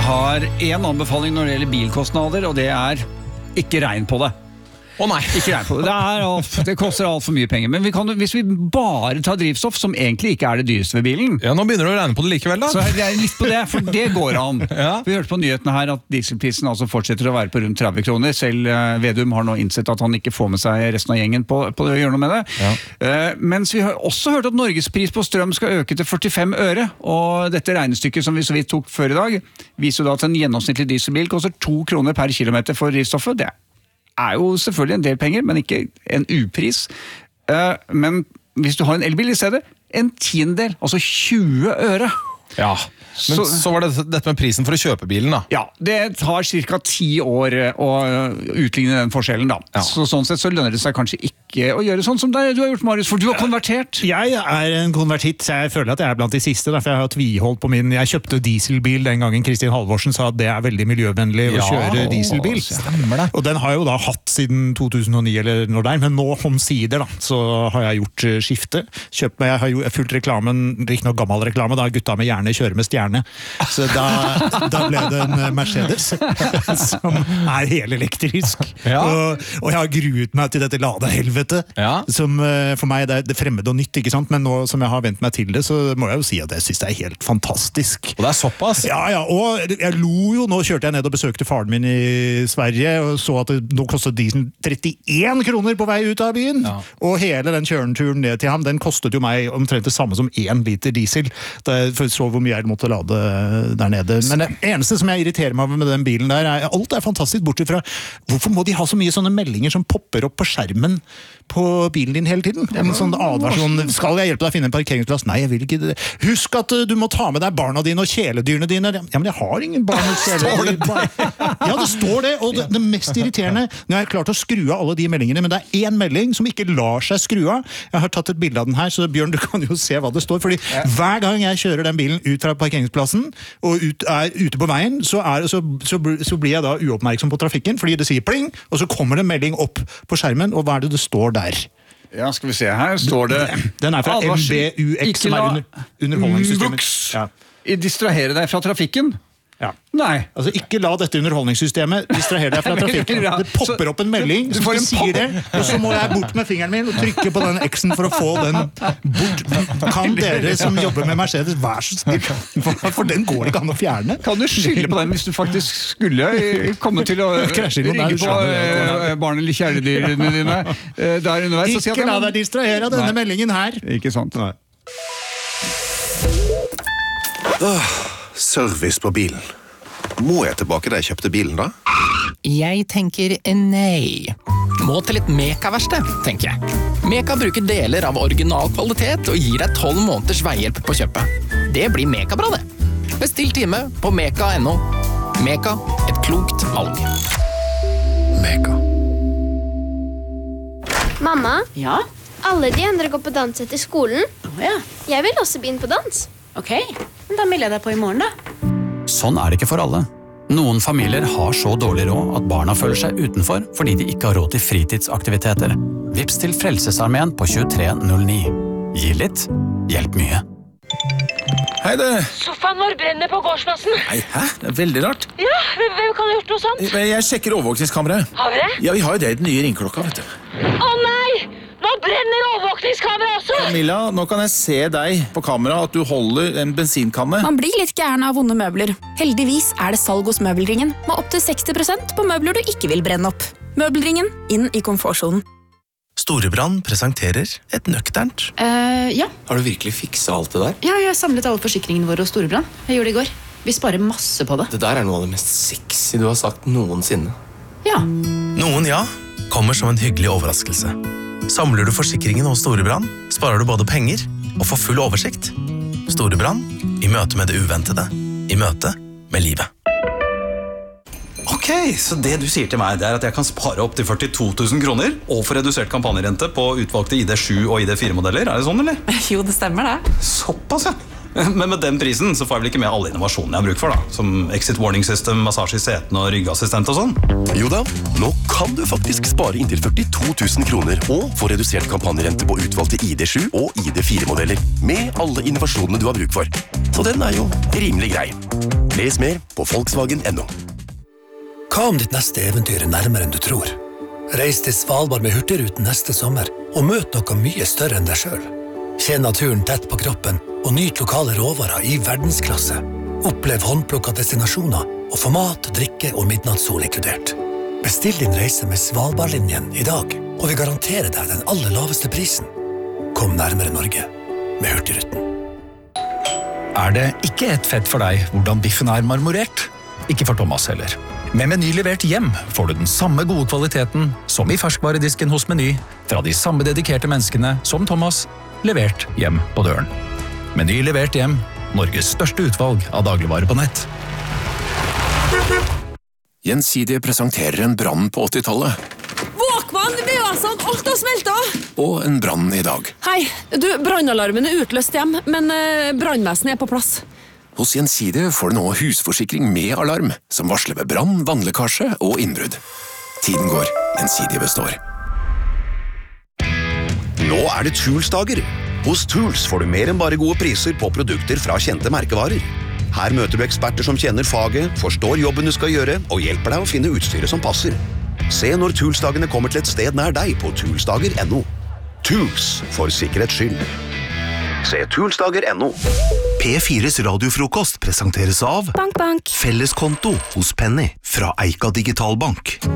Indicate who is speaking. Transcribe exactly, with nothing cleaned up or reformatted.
Speaker 1: har en anbefaling når det gjelder bilkostnader, og det er ikke regn på det.
Speaker 2: Å oh, nei,
Speaker 1: ikke regn på det. Det, er alt, det koster alt for mye penger. Men vi kan, hvis vi bare tar drivstoff, som egentlig ikke er det dyreste ved bilen.
Speaker 2: Ja, nå begynner du å regne på det likevel da.
Speaker 1: Så det er litt på det, for det går an.
Speaker 2: Ja.
Speaker 1: Vi hørte på nyhetene her at dieselprisen altså fortsetter å være på rundt tretti kroner. Selv uh, Vedum har nå innsett at han ikke får med seg resten av gjengen på, på det å gjøre noe med det. Ja. Uh, mens vi har også hørt at Norges pris på strøm skal øke til førtifem øre. Og dette regnestykket som vi så vidt tok før i dag, viser da at en gjennomsnittlig dieselbil koster to kroner per kilometer for drivstoffet. Det er jo selvfølgelig en del penger, men ikke en upris. Uh, men hvis du har en elbil i stedet, en tiendedel, altså tjue øre.
Speaker 2: Ja, men så, så var det dette med prisen for å kjøpe bilen da.
Speaker 1: Ja, det tar cirka ti år å utligne den forskjellen da. Ja. Så sånn sett så lønner det seg kanskje ikke å gjøre sånn som deg, du har gjort, Marius, for du har konvertert.
Speaker 3: Jeg er en konvertitt, så jeg føler at jeg er blant de siste, derfor jeg har tviholdt på min. Jeg kjøpte dieselbil den gangen Kristin Halvorsen sa at det er veldig miljøvennlig å ja, kjøre dieselbil.
Speaker 2: Stemmer det.
Speaker 3: Og den har jeg jo da hatt siden to tusen og ni eller når det er, men nå omsider da, så har jeg gjort skifte. Kjøpt meg, jeg har jo fulgt reklamen, ikke noe gammel reklame, da gutta med hjerne kjører med stjerne. Så da, da ble det en Mercedes som er helelektrisk. Ja. Og, og jeg har gruet meg til dette ladehelvete, ja. Som for meg det er det fremmede og nytt, ikke sant? Men nå som jeg har vent meg til det, så må jeg jo si at jeg synes det er helt fantastisk.
Speaker 2: Og det er såpass?
Speaker 3: Ja, ja, og jeg lo jo, nå kjørte jeg ned og besøkte faren min i Sverige, og så at det, nå kostet diesel trettien kroner på vei ut av byen. Ja. Og hele den kjørenturen ned til ham, den kostet jo meg omtrent det samme som en liter diesel. Da jeg så hvor mye jeg måtte lade der nede. Men det eneste som jeg irriterer meg med den bilen der, er alt er fantastisk bortsett fra hvorfor må de ha så mye sånne meldinger som popper opp på skjermen på bilen din hele tiden? En sånn advarsjon, skal jeg hjelpe deg å finne en parkeringsplass? Nei, jeg vil ikke det. Husk at du må ta med deg barna dine og kjæledyrene dine. Ja, men jeg har ingen barn og kjæledyr. Ja, det står det, og det, det mest irriterende, nå har jeg klart å skru av alle de meldingene, men det er en melding som ikke lar seg skru av. Jeg har tatt et bilde av den her, så Bjørn, du kan jo se hva det står, fordi hver gang jeg kjører den bilen ut fra parkeringsplassen og ut, er ute på veien, så, er, så, så, så blir jeg da uoppmerksom på trafikken, fordi det sier pling, og så kommer det en melding opp på skjermen, og hva er det det står der?
Speaker 1: Ja, skal vi se, her står det
Speaker 3: den er fra M B U X, som er under, underholdningssystemet. Ja.
Speaker 1: Distrahere deg fra trafikken?
Speaker 3: Ja.
Speaker 1: Nei.
Speaker 3: Altså, ikke la dette underholdningssystemet distrahere deg fra trafikken. Det popper opp en melding som ikke sier det, og så må jeg bort med fingeren min og trykke på den X-en for å få den bort. Kan dere som jobber med Mercedes, vær så snill, for den går ikke an å fjerne.
Speaker 1: Kan du skylde på den hvis du faktisk skulle komme til å ringe på barn eller kjæledyrene dine der underveis?
Speaker 3: Ikke la deg distrahere av denne meldingen her.
Speaker 1: Ikke sant? Nei.
Speaker 4: Service på bilen. Må jeg tilbake da jeg kjøpte bilen da?
Speaker 5: Jeg tenker nei. Må til et Meka-verksted, tenker jeg. Meka bruker deler av original kvalitet og gir deg tolv måneders veihjelp på kjøpet. Det blir Meka-bra det. Bestill time på meka punktum no. Meka, et klokt valg.
Speaker 4: Meka.
Speaker 6: Mamma?
Speaker 7: Ja?
Speaker 6: Alle de andre går på dans etter skolen.
Speaker 7: Å ja.
Speaker 6: Jeg vil også begynne på dans.
Speaker 7: Ok, men da melder jeg deg på i morgen da.
Speaker 8: Sånn er det ikke for alle. Noen familier har så dårlig råd at barna føler seg utenfor fordi de ikke har råd til fritidsaktiviteter. Vips til Frelsesarmeen på tjuetre null ni. Gi litt, hjelp mye.
Speaker 2: Hei du!
Speaker 9: Sofaen vår brenner på gårdsplassen.
Speaker 2: Nei, hæ? Det er veldig rart.
Speaker 9: Ja, hvem kan ha gjort noe sånt?
Speaker 2: Jeg sjekker overvåkningskameraet.
Speaker 9: Har vi det?
Speaker 2: Ja, vi har jo det i den nye ringklokka, vet du.
Speaker 9: Å nei! Nå brenner overvåkningskamera også!
Speaker 2: Camilla, nå kan jeg se deg på kamera at du holder en bensinkanne.
Speaker 10: Man blir litt gæren av vonde møbler. Heldigvis er det salg hos Møbelringen, med opp til seksti prosent på møbler du ikke vil brenne opp. Møbelringen, inn i komfortsonen.
Speaker 11: Storebrand presenterer et nøkternt.
Speaker 7: Uh, ja.
Speaker 11: Har du virkelig fikset alt det der?
Speaker 7: Ja, jeg har samlet alle forsikringene våre hos Storebrand. Jeg gjorde det i går. Vi sparer masse på det.
Speaker 11: Det der er noe av det mest sexy du har sagt noensinne.
Speaker 7: Ja.
Speaker 11: Noen ja, kommer som en hyggelig overraskelse. Samler du forsikringen hos Storebrand, sparer du både penger og får full oversikt. Storebrand, i møte med det uventede, i møte med livet.
Speaker 12: Ok, så det du sier til meg, det er at jeg kan spare opp til førtito tusen kroner og få redusert kampanjerente på utvalgte I D sju og I D fire modeller, er det sånn, eller?
Speaker 7: Jo, det stemmer det.
Speaker 12: Såpass, ja. Men med den prisen så får jeg vel ikke med alle innovasjonene jeg har bruk for da, som exit warning system, massasje i seten og ryggassistent og sånn.
Speaker 13: Jo da, nå kan du faktisk spare inntil førtito tusen kroner og få redusert kampanjerente på utvalgte I D sju og I D fire-modeller med alle innovasjonene du har bruk for. Så den er jo rimelig grei. Les mer på Volkswagen punktum no.
Speaker 14: Hva om ditt neste eventyr er nærmere enn du tror? Reis til Svalbard med Hurtigruten neste sommer og møt noe mye større enn deg selv. Kjenn naturen tett på kroppen og nyt lokale råvarer i verdensklasse. Opplev håndplukka destinasjoner og få mat, drikke og midnattssol inkludert. Bestill din reise med Svalbardlinjen i dag, og vi garanterer deg den aller laveste prisen. Kom nærmere Norge med Hurtigruten.
Speaker 15: Er det ikke et fett for deg hvordan biffen er marmorert? Ikke for Thomas heller. Med Meny levert hjem får du den samme gode kvaliteten som i ferskvaredisken hos Meny, fra de samme dedikerte menneskene som Thomas, levert hjem på døren. Meny levert hjem, Norges største utvalg av dagligvarer på nett.
Speaker 13: Gjensidige presenterer en brann på åttitallet.
Speaker 16: Våkvann, det var sånn, alt har smeltet!
Speaker 13: Og en brann i dag.
Speaker 16: Hei, du, brannalarmen er utløst hjem, men eh, brannvesenet er på plass.
Speaker 13: Hos Gjensidige får du nå husforsikring med alarm, som varsler ved brann, vannlekkasje og innbrudd. Tiden går, Gjensidige består.
Speaker 4: Nå er det Tools-dager. Hos Tools får du mer enn bare gode priser på produkter fra kjente merkevarer. Her møter du eksperter som kjenner faget, forstår jobben du skal gjøre, og hjelper deg å finne utstyret som passer. Se når Tools-dagene kommer til et sted nær deg på toolsdager punktum no. Tools, for sikkerhets skyld. Se toolsdager punktum no.
Speaker 17: P fires radiofrokost presenteres av
Speaker 10: Bank, bank.
Speaker 17: Felleskonto hos Penny fra Eika Digitalbank.